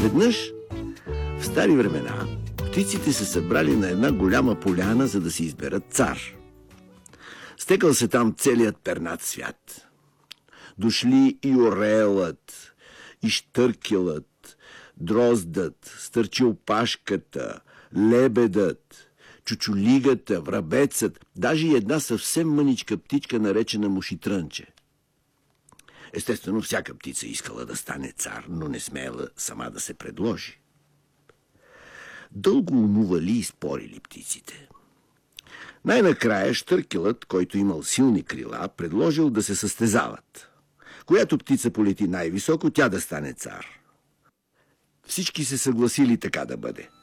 Веднъж, в стари времена, птиците се събрали на една голяма поляна, за да си изберат цар. Стекал се там целият пернат свят. Дошли и орелът, и щъркелът, дроздът, стърчилпашката, лебедът, чучулигата, врабецът, даже и една съвсем мъничка птичка, наречена мушитрънче. Естествено, всяка птица искала да стане цар, но не смеела сама да се предложи. Дълго умували и спорили птиците. Най-накрая щъркелът, който имал силни крила, предложил да се състезават. Която птица полети най-високо, тя да стане цар. Всички се съгласили така да бъде.